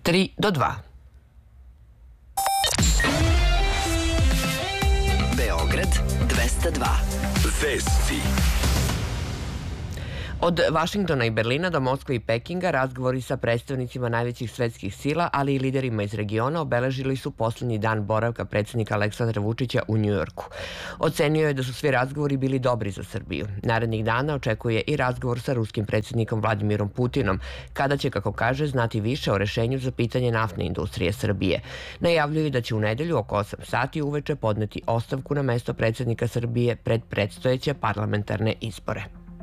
3-2. Beograd 202. Vesti. Od Vašingtona i Berlina do Moskve i Pekinga razgovori sa predstavnicima najvećih svetskih sila, ali i liderima iz regiona obeležili su poslednji dan boravka predsjednika Aleksandra Vučića u Njujorku. Ocenio je da su svi razgovori bili dobri za Srbiju. Narednih dana očekuje i razgovor sa ruskim predsjednikom Vladimirom Putinom, kada će, kako kaže, znati više o rešenju za pitanje naftne industrije Srbije. Najavljuju da će u nedelju oko 8 sati uveče podneti ostavku na mesto predsjednika Srbije pred predstojeće parlamentarne izbore.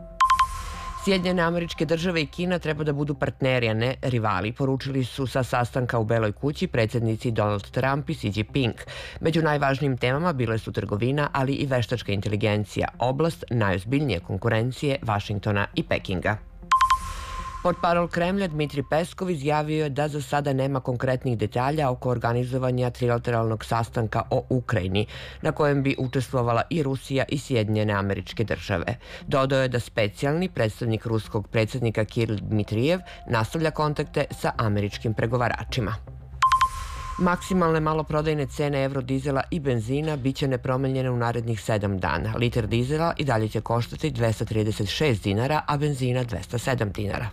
Sjedinjene Američke Države i Kina treba da budu partneri, a ne rivali, poručili su sa sastanka u Beloj kući predsjednici Donald Trump i Xi Jinping. Među najvažnijim temama bile su trgovina, ali i veštačka inteligencija, oblast najozbiljnije konkurencije Vašingtona i Pekinga. Portparol Kremlja Dmitri Peskov izjavio je da za sada nema konkretnih detalja oko organizovanja trilateralnog sastanka o Ukrajini, na kojem bi učestvovala i Rusija i Sjedinjene Američke Države. Dodao je da specijalni predstavnik ruskog predsjednika Kiril Dmitrijev nastavlja kontakte sa američkim pregovaračima. Maksimalne maloprodajne cene evrodizela i benzina biće nepromenjene u narednih 7 dana. Litar dizela i dalje će koštati 236 dinara, a benzina 207 dinara.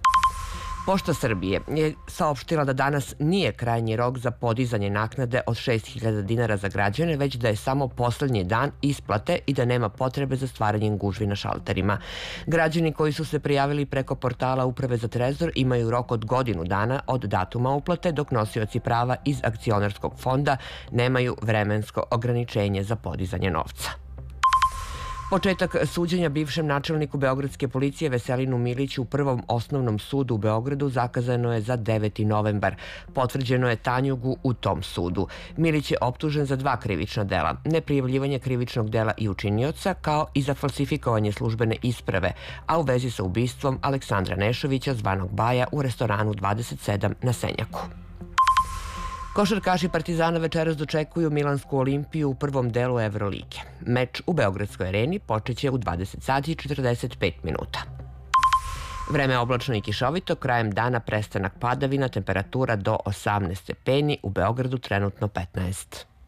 Pošta Srbije je saopštila da danas nije krajnji rok za podizanje naknade od 6.000 dinara za građane, već da je samo poslednji dan isplate i da nema potrebe za stvaranjem gužvi na šalterima. Građani koji su se prijavili preko portala Uprave za trezor imaju rok od godinu dana od datuma uplate, dok nosioci prava iz akcionarskog fonda nemaju vremensko ograničenje za podizanje novca. Početak suđenja bivšem načelniku Beogradske policije Veselinu Miliću u Prvom osnovnom sudu u Beogradu zakazano je za 9. novembar. Potvrđeno je Tanjugu u tom sudu. Milić je optužen za 2 krivična dela. Neprijavljivanje krivičnog dela i učinioca, kao i za falsifikovanje službene isprave, a u vezi sa ubistvom Aleksandra Nešovića, zvanog Baja, u restoranu 27 na Senjaku. Košarkaši Partizana večeras dočekuju Milansku Olimpiju u prvom delu Evrolige. Meč u Beogradskoj areni počeće u 20 sati i 45 minuta. Vreme je oblačno i kišovito, krajem dana prestanak padavina, temperatura do 18 stepeni, u Beogradu trenutno 15.